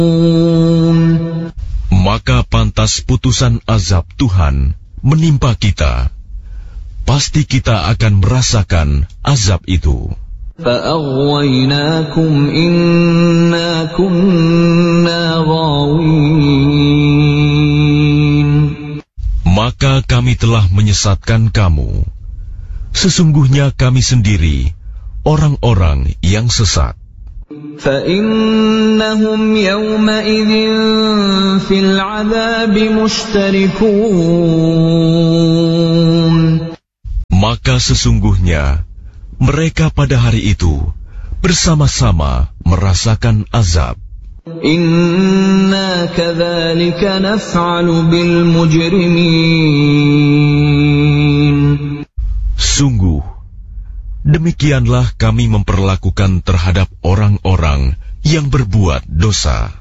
Maka pantas putusan azab Tuhan menimpa kita. Pasti kita akan merasakan azab itu. فَأَغْوَيْنَاكُمْ إِنَّا كُنَّا غَاوِينَ. Maka kami telah menyesatkan kamu. Sesungguhnya kami sendiri orang-orang yang sesat. فَإِنَّهُمْ يَوْمَئِذٍ فِي الْعَذَابِ مُشْتَرِكُونَ. Maka sesungguhnya mereka pada hari itu bersama-sama merasakan azab. Inna kadzalika naf'alu bil mujrimin. Sungguh, demikianlah kami memperlakukan terhadap orang-orang yang berbuat dosa.